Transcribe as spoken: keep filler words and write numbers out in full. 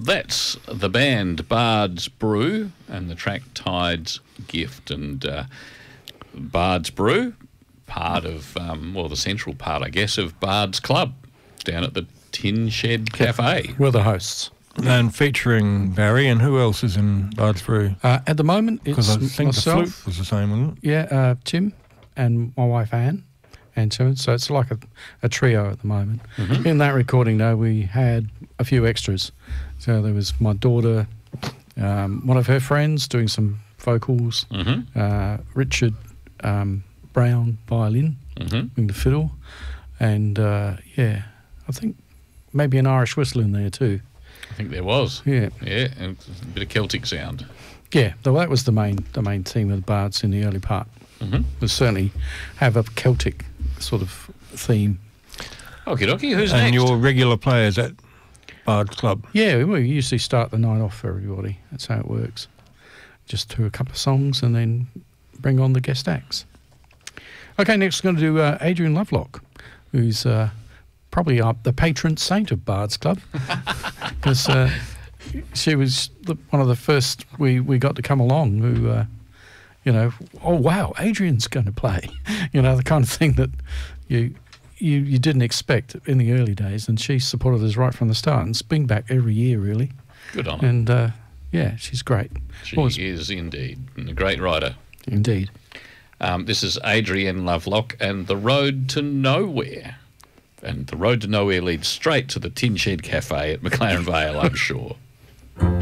that's the band Bard's Brew and the track Tide's Gift. And uh, Bard's Brew, part of, um, well, the central part, I guess, of Bard's Club down at the Tin Shed Cafe. We're the hosts. And featuring Barry, and who else is in Bard's Brew? Uh, at the moment, it's Because I think myself, the flute was the same, wasn't it? yeah, uh, Tim, and my wife Anne, and Tim. So it's like a, a trio at the moment. Mm-hmm. In that recording, though, we had a few extras. So there was my daughter, um, one of her friends doing some vocals, Mm-hmm. uh, Richard um, Brown violin, Mm-hmm. doing the fiddle, and uh, yeah, I think maybe an Irish whistle in there too. I think there was. Yeah, Yeah, and a bit of Celtic sound. yeah. Though that was the main the main theme of the Bards in the early part. Mm-hmm. We certainly have a Celtic sort of theme. Okie dokie, who's And next? your regular players at Bard's Club. Yeah, we usually start the night off for everybody. That's how it works. Just do a couple of songs and then bring on the guest acts. Okay, next we're going to do uh, Adrian Lovelock, who's uh, probably our, the patron saint of Bard's Club, because uh, she was the, one of the first we, we got to come along who, uh, you know, oh, wow, Adrian's going to play. You know, the kind of thing that you, you you didn't expect in the early days, and she supported us right from the start and has been back every year, really. Good on her. And, uh, yeah, she's great. She Always- is indeed and a great writer. Indeed. Um, this is Adrienne Lovelock and The Road to Nowhere. And The Road to Nowhere leads straight to the Tin Shed Cafe at McLaren Vale, I'm sure.